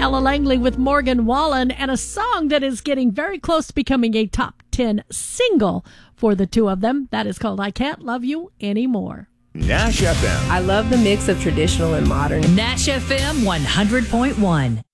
Ella Langley with Morgan Wallen, and a song that is getting very close to becoming a top 10 single for the two of them. That is called I Can't Love You Anymore. Nash FM. I love the mix of traditional and modern. Nash FM 100.1.